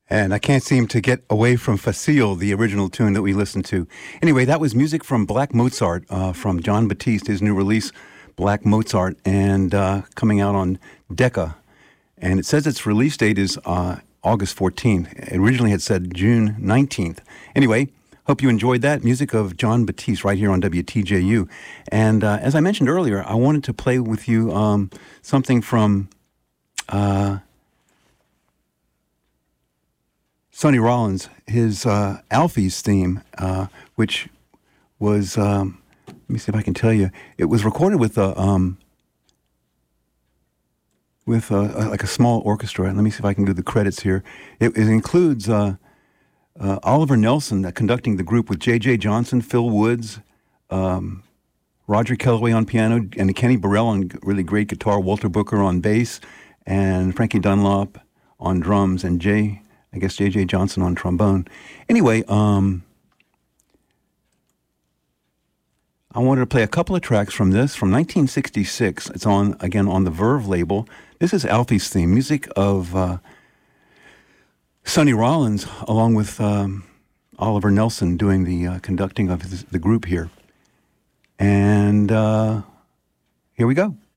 And I can't seem to get away from Facile, the original tune that we listened to. Anyway, that was music from Black Mozart, from Jon Batiste, his new release, Black Mozart, and coming out on Decca. And it says its release date is August 14th. It originally had said June 19th. Anyway, hope you enjoyed that. Music of Jon Batiste right here on WTJU. And as I mentioned earlier, I wanted to play with you something from Sonny Rollins, his Alfie's theme, which was, let me see if I can tell you, it was recorded with like a small orchestra. Let me see if I can do the credits here. It includes Oliver Nelson conducting the group with J.J. Johnson, Phil Woods, Roger Kellaway on piano, and Kenny Burrell on really great guitar, Walter Booker on bass, and Frankie Dunlop on drums, and J.J. Johnson on trombone. Anyway, I wanted to play a couple of tracks from this, from 1966. It's on the Verve label. This is Alfie's theme, music of Sonny Rollins, along with Oliver Nelson doing the conducting of the group here. And here we go.